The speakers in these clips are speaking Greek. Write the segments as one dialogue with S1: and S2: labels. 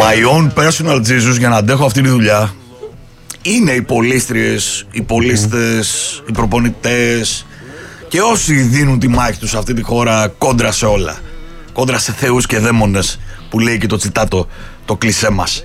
S1: My own personal Jesus, για να αντέχω αυτή τη δουλειά, είναι οι πολίστριες, οι πολίστες, οι προπονητές και όσοι δίνουν τη μάχη τους σε αυτή τη χώρα κόντρα σε όλα. Κόντρα σε θεούς και δαίμονες, που λέει και το τσιτάτο, το κλισέ μας.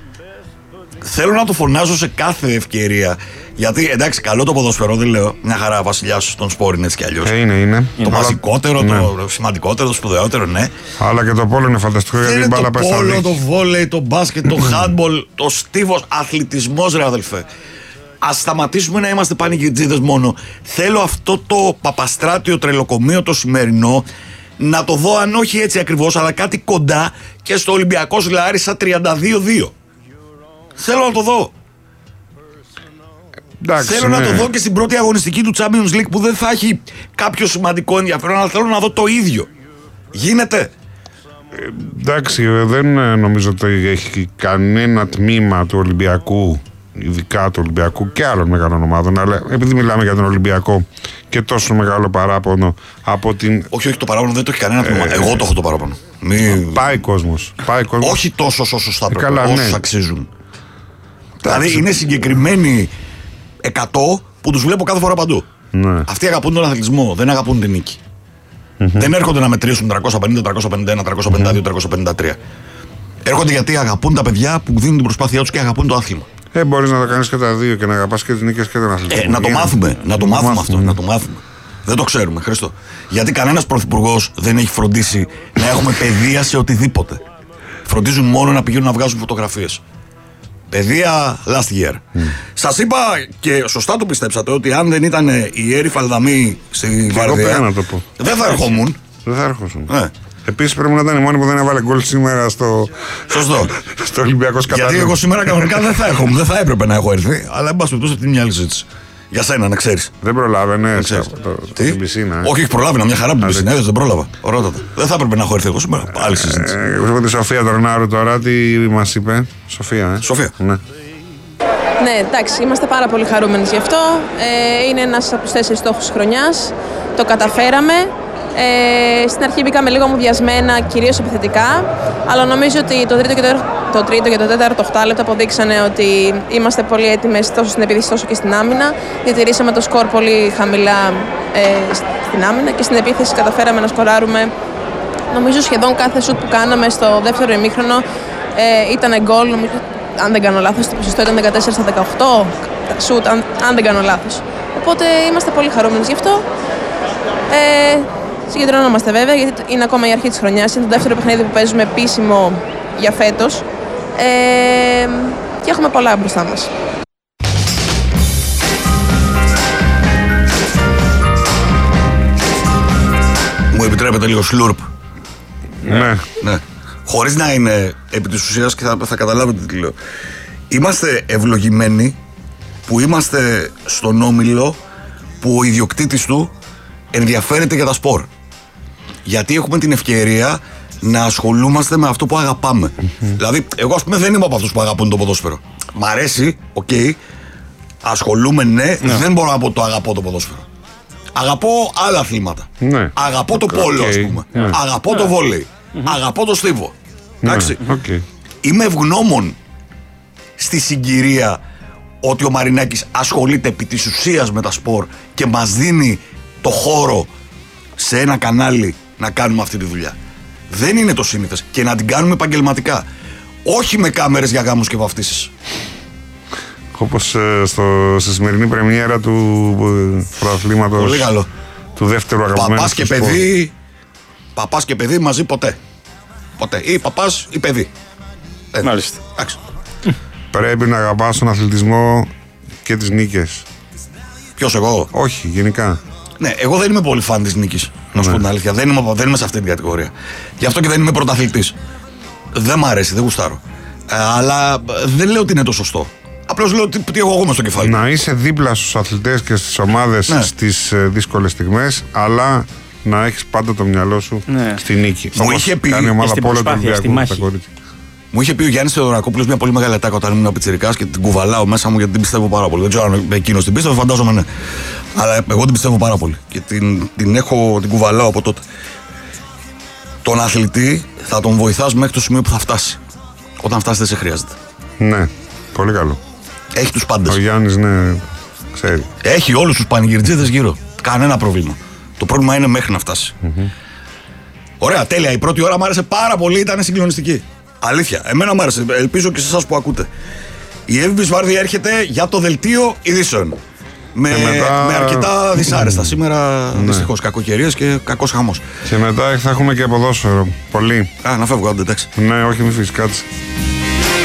S1: Θέλω να το φωνάζω σε κάθε ευκαιρία. Γιατί εντάξει, καλό το ποδόσφαιρο, δεν λέω. Μια χαρά, βασιλιάς των σπόρ είναι έτσι κι αλλιώς.
S2: Είναι.
S1: Το βασικότερο, ναι. Το σημαντικότερο, το σπουδαιότερο, ναι.
S2: Αλλά και το πόλο είναι φανταστικό, γιατί η μπάλα πέσει. Το πόλο,
S1: το βόλεϊ, το μπάσκετ, το handball, το στίβος, αθλητισμός, ρε αδελφέ. Ας σταματήσουμε να είμαστε πανηγυρτζίδες μόνο. Θέλω αυτό το παπαστράτιο τρελοκομείο το σημερινό να το δω, αν όχι έτσι ακριβώς, αλλά κάτι κοντά και στο Ολυμπιακός Λάρισα 32-2. Θέλω να το δω.
S2: Εντάξει,
S1: θέλω να το δω και στην πρώτη αγωνιστική του Champions League που δεν θα έχει κάποιο σημαντικό ενδιαφέρον, αλλά θέλω να δω το ίδιο. Γίνεται.
S2: Εντάξει, δεν νομίζω ότι έχει κανένα τμήμα του Ολυμπιακού, ειδικά του Ολυμπιακού και άλλων μεγάλων ομάδων, αλλά επειδή μιλάμε για τον Ολυμπιακό και τόσο μεγάλο παράπονο από την.
S1: Όχι, το παράπονο δεν το έχει κανένα τμήμα. Εγώ το έχω το παράπονο.
S2: Πάει κόσμος.
S1: Όχι τόσο όσο θα πρέπει,
S2: καλά,
S1: όσους αξίζουν. Δηλαδή είναι συγκεκριμένοι 100 που τους βλέπω κάθε φορά παντού.
S2: Ναι.
S1: Αυτοί αγαπούν τον αθλητισμό, δεν αγαπούν την νίκη. Δεν έρχονται να μετρήσουν 350, 351, 352, 353. Έρχονται γιατί αγαπούν τα παιδιά που δίνουν την προσπάθειά τους και αγαπούν το άθλημα.
S2: Μπορείς να το κάνεις και τα δύο και να αγαπάς και τις νίκες και τον αθλητισμό.
S1: Να το μάθουμε, να το μάθουμε αυτό. Να το μάθουμε. Δεν το ξέρουμε, Χρήστο. Γιατί κανένας πρωθυπουργός δεν έχει φροντίσει να έχουμε παιδεία σε οτιδήποτε. Φροντίζουν μόνο να πηγαίνουν να βγάζουν φωτογραφίες. Παιδεία last year. Σας είπα και σωστά το πιστέψατε ότι αν δεν ήταν η Έρη Φαλδαμή στη Βαρδία, δεν θα ερχόμουν.
S2: Δεν θα ερχόσουν. Επίσης πρέπει να ήταν η μόνη που δεν έβαλε γκολ σήμερα στο Ολυμπιακό Σκατάλο.
S1: Γιατί εγώ σήμερα κανονικά δεν θα έρχομαι, δεν θα έπρεπε να έχω έρθει, αλλά εν πάση περιπτώσει αυτή είναι μια άλλη συζήτηση. Για σένα, να ξέρεις.
S2: Δεν προλάβαινε την πισίνα.
S1: Όχι, προλάβαινα, μια χαρά από την πισίνα, δεν πρόλαβα. Ωραίτατα. Δεν θα έπρεπε να έχω έρθει εγώ σήμερα. Άλλη συζήτηση.
S2: Εγώ τη Σοφία Τρονάρου τώρα, τι μας είπε. Σοφία.
S1: Ναι.
S3: Ναι, εντάξει, είμαστε πάρα πολύ χαρούμενοι γι' αυτό. Είναι ένας από τους 4 στόχους της χρονιάς. Το καταφέραμε. Στην αρχή μπήκαμε λίγο αμμουδιασμένα, κυρίως επιθετικά, αλλά νομίζω ότι το τρίτο και το τέταρτο 8 λεπτά αποδείξανε ότι είμαστε πολύ έτοιμες τόσο στην επίθεση όσο και στην άμυνα. Διατηρήσαμε το σκορ πολύ χαμηλά στην άμυνα και στην επίθεση καταφέραμε να σκοράρουμε. Νομίζω σχεδόν κάθε σουτ που κάναμε στο δεύτερο ημίχρονο ήταν γκολ. Αν δεν κάνω λάθος, το ποσοστό ήταν 14 στα 18 σουτ, αν δεν κάνω λάθος. Οπότε είμαστε πολύ χαρούμενοι γι' αυτό. Συγκεντρωνόμαστε βέβαια, γιατί είναι ακόμα η αρχή της χρονιάς. Είναι το δεύτερο παιχνίδι που παίζουμε επίσημο για φέτος. Και έχουμε πολλά μπροστά μας.
S1: Μου επιτρέπετε λίγο σλουρπ.
S2: Ναι.
S1: Χωρίς να είναι επί της ουσίας και θα καταλάβετε τι λέω. Είμαστε ευλογημένοι που είμαστε στον όμιλο που ο ιδιοκτήτης του ενδιαφέρεται για τα σπορ. Γιατί έχουμε την ευκαιρία να ασχολούμαστε με αυτό που αγαπάμε. Δηλαδή, εγώ ας πούμε δεν είμαι από αυτούς που αγαπούν το ποδόσφαιρο. Μ' αρέσει, ασχολούμαι, ναι, δεν μπορώ να πω το αγαπώ το ποδόσφαιρο. Αγαπώ άλλα αθλήματα.
S2: Ναι.
S1: Αγαπώ το πόλο, ας πούμε. Ναι. Αγαπώ το βόλεϊ. Αγαπώ το στίβο. Εντάξει. Είμαι ευγνώμων στη συγκυρία ότι ο Μαρινάκης ασχολείται επί της ουσίας με τα σπορ και μας δίνει το χώρο σε ένα κανάλι να κάνουμε αυτή τη δουλειά. Δεν είναι το σύνηθες και να την κάνουμε επαγγελματικά. Όχι με κάμερες για γάμους και βαφτίσεις.
S2: Όπως στη σημερινή πρεμιέρα του πρωταθλήματος.
S1: Πολύ καλό.
S2: Του δεύτερου αγαπημένου.
S1: Παπάς και παιδί μαζί ποτέ. Ποτέ. Ή παπάς ή παιδί.
S4: Μάλιστα.
S2: Πρέπει να αγαπάς τον αθλητισμό και τις νίκες.
S1: Ποιος, εγώ?
S2: Όχι, γενικά.
S1: Ναι, εγώ δεν είμαι πολύ φαν της νίκης. Να σου πω την αλήθεια. Δεν είμαι σε αυτή την κατηγορία. Γι' αυτό και δεν είμαι πρωταθλητής. Δεν μ' αρέσει, δεν γουστάρω. Αλλά δεν λέω ότι είναι το σωστό. Απλώς λέω τι έχω εγώ μες στο κεφάλι.
S2: Να είσαι δίπλα στους αθλητές και στις ομάδες στις δύσκολες στιγμές, αλλά να έχεις πάντα το μυαλό σου στη νίκη.
S1: Μου είχε πει Μου είχε πει ο Γιάννης Θεοδωρακόπουλος μια πολύ μεγάλη ατάκα όταν ήμουν πιτσιρικάς και την κουβαλάω μέσα μου γιατί την πιστεύω πάρα πολύ. Δεν ξέρω αν εκείνος την πίστευε, φαντάζομαι ναι. Αλλά εγώ την πιστεύω πάρα πολύ και την κουβαλάω από τότε. Τον αθλητή θα τον βοηθάς μέχρι το σημείο που θα φτάσει. Όταν φτάσετε σε χρειάζεται.
S2: Ναι, πολύ καλό.
S1: Έχει τους πάντες.
S2: Ο Γιάννης, ναι, ξέρει.
S1: Έχει όλους τους πανηγυρτζίδες γύρω. Κανένα πρόβλημα. Το πρόβλημα είναι μέχρι να φτάσει. Ωραία, τέλεια. Η πρώτη ώρα μου άρεσε πάρα πολύ, ήταν συγκλονιστική. Αλήθεια. Εμένα μου άρεσε. Ελπίζω και σε εσάς που ακούτε. Η Εύη Βάρδη έρχεται για το δελτίο ειδήσεων. Με αρκετά δυσάρεστα. Σήμερα δυστυχώς κακοκαιρίες και κακός χαμός.
S2: Και μετά θα έχουμε και ποδόσφαιρο. Πολύ.
S1: Να φεύγω, άντε, εντάξει.
S2: Ναι, όχι, μη φύγεις, κάτσε.